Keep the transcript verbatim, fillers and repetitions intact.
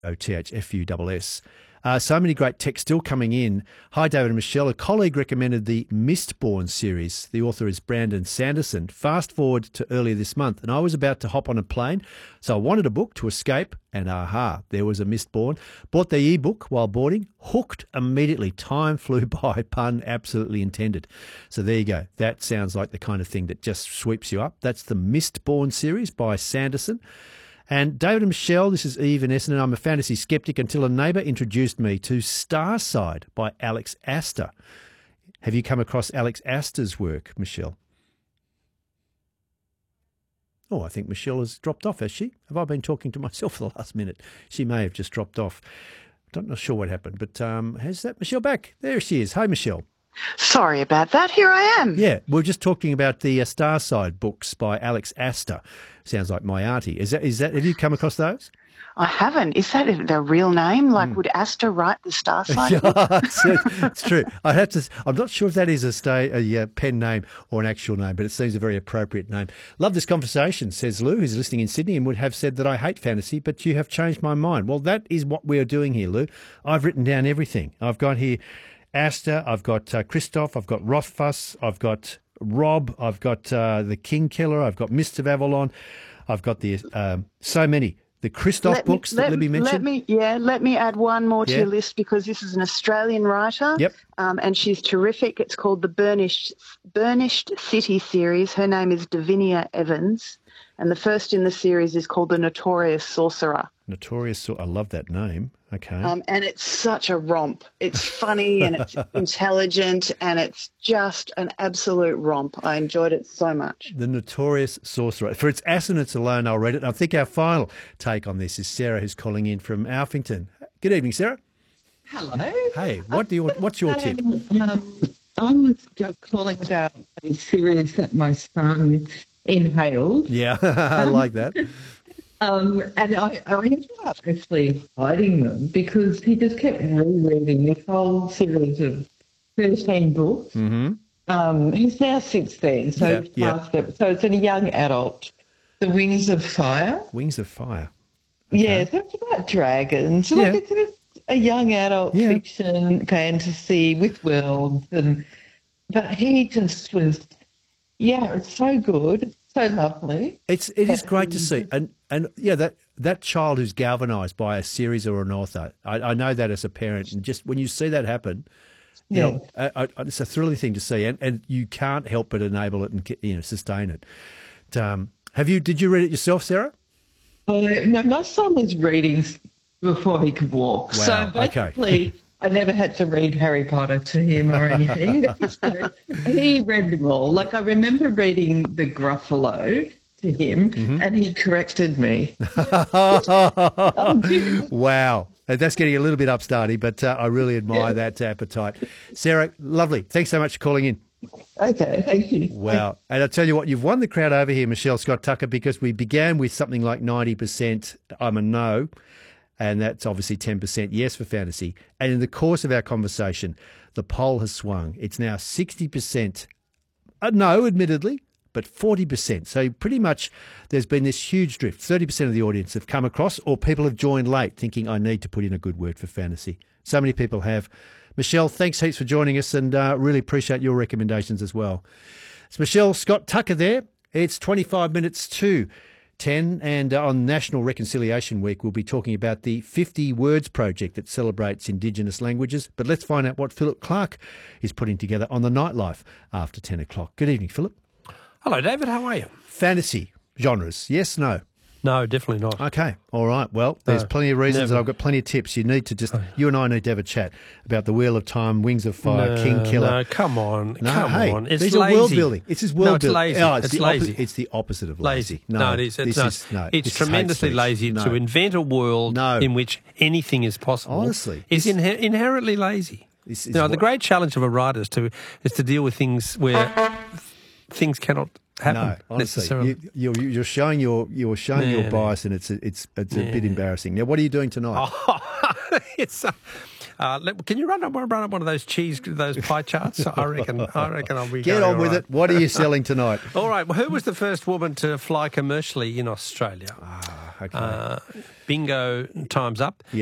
O T H F U S S. Uh, so many great texts still coming in. Hi, David and Michelle. A colleague recommended the Mistborn series. The author is Brandon Sanderson. Fast forward to earlier this month, and I was about to hop on a plane, so I wanted a book to escape, and aha, there was a Mistborn. Bought the ebook while boarding, hooked immediately. Time flew by, pun absolutely intended. So there you go. That sounds like the kind of thing that just sweeps you up. That's the Mistborn series by Sanderson. And David and Michelle, this is Eve and Essendon. I'm a fantasy skeptic until a neighbour introduced me to Starside by Alex Astor. Have you come across Alex Astor's work, Michelle? Oh, I think Michelle has dropped off, has she? Have I been talking to myself for the last minute? She may have just dropped off. I'm not sure what happened, but um, has that Michelle back? There she is. Hi, Michelle. Sorry about that. Here I am. Yeah, we're just talking about the uh, Starside books by Alex Astor. Sounds like my auntie. Is that? Is that? Have you come across those? I haven't. Is that their real name? Like, mm. would Astor write the Starside book? Yeah, it's, it's true. I have to. I'm not sure if that is a, stay, a uh, pen name or an actual name, but it seems a very appropriate name. Love this conversation, says Lou, who's listening in Sydney, and would have said that I hate fantasy, but you have changed my mind. Well, that is what we are doing here, Lou. I've written down everything. I've got here Astor, I've got uh, Christoph, I've got Rothfuss, I've got Rob, I've got uh, the King Killer, I've got Mist of Avalon, I've got the um, so many. The Christoph let books me, that let, Libby mentioned. Let me, yeah, let me add one more to yeah. your list because this is an Australian writer. Yep. Um, and she's terrific. It's called the Burnished, Burnished City series. Her name is Davinia Evans. And the first in the series is called The Notorious Sorcerer. Notorious, I love that name. Okay. Um, and it's such a romp. It's funny and it's intelligent and it's just an absolute romp. I enjoyed it so much. The Notorious Sorcerer. For its assonance alone, I'll read it. And I think our final take on this is Sarah, who's calling in from Alphington. Good evening, Sarah. Hello. Hey, what do you? What's your tip? Um, I was just calling about a series that my son inhaled. Yeah, I like that. Um, and I, I ended up actually hiding them because he just kept rereading this whole series of thirteen books. Mm-hmm. Um, he's now sixteen, so, Yeah, it's yeah. past it. So it's a young adult. The Wings of Fire. Wings of Fire. Okay. Yeah, so it's about dragons. Yeah. Like it's a young adult Yeah. fiction fantasy with worlds, and but he just was, yeah, it's so good, so lovely. It's it is great to see, and and yeah, that that child who's galvanised by a series or an author. I, I know that as a parent, and just when you see that happen, you Yeah. know, I, I, it's a thrilling thing to see, and, and you can't help but enable it and you know sustain it. Um, have you? Did you read it yourself, Sarah? Uh, no, my son was reading before he could walk, Wow, so okay. basically. I never had to read Harry Potter to him or anything. So he read them all. Like I remember reading The Gruffalo to him, Mm-hmm. and he corrected me. Wow. That's getting a little bit upstarty, but uh, I really admire Yeah. that appetite. Sarah, lovely. Thanks so much for calling in. Okay, thank you. Wow. And I tell you what, you've won the crowd over here, Michelle Scott Tucker, because we began with something like ninety percent I'm a no, and that's obviously ten percent yes for fantasy. And in the course of our conversation, the poll has swung. It's now sixty percent a no, admittedly, but forty percent. So pretty much there's been this huge drift. thirty percent of the audience have come across, or people have joined late thinking, I need to put in a good word for fantasy. So many people have. Michelle, thanks heaps for joining us, and uh, really appreciate your recommendations as well. It's Michelle Scott Tucker there. It's twenty-five minutes to ten, and uh, on National Reconciliation Week, we'll be talking about the fifty Words Project that celebrates Indigenous languages. But let's find out what Philip Clark is putting together on the nightlife after ten o'clock. Good evening, Philip. Hello, David. How are you? Fantasy genres, yes, no? No, definitely not. Okay, all right. Well, there's No, plenty of reasons, never. and I've got plenty of tips. You need to just, you and I need to have a chat about the Wheel of Time, Wings of Fire, no, King Killer. No, come on. No, come hey, on. It's these lazy. are world building. It's just world no, it's building. lazy. Oh, it's, it's the lazy. Oppo- it's the opposite of lazy. Lazy. No, it is. It's, this no, is, no, it's this is hate tremendously speech. lazy No. to invent a world No. in which anything is possible. Honestly, It's this- inher- inherently lazy. This is You know, the what- great challenge of a writer is to, is to deal with things where things cannot happen No, honestly, necessarily. you, you're, you're showing your you're showing your Yeah. bias, and it's a, it's it's a bit embarrassing. Now, what are you doing tonight? Oh, it's uh, uh, let- can you run up, run up one of those cheese, those pie charts? I reckon. I reckon I'll be. Get going on all with right. it. What are you selling tonight? All right. Well, who was the first woman to fly commercially in Australia? Okay. Uh, bingo, time's up.